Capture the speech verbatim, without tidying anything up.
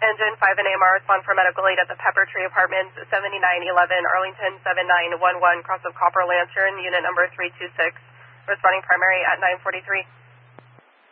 Engine five and A M R, respond for medical aid at the Pepper Tree Apartments, seventy-nine eleven, Arlington, seven nine one one, cross of Copper Lantern, unit number three two six, responding primary at nine forty-three.